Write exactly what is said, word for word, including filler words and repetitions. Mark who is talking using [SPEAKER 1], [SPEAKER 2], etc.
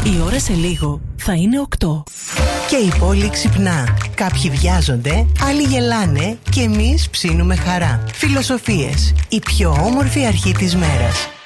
[SPEAKER 1] Η ώρα σε λίγο θα είναι οκτώ.
[SPEAKER 2] Και η πόλη ξυπνά. Κάποιοι βιάζονται, άλλοι γελάνε και εμείς ψήνουμε χαρά. Φιλοσοφίες. Η πιο όμορφη αρχή της μέρας.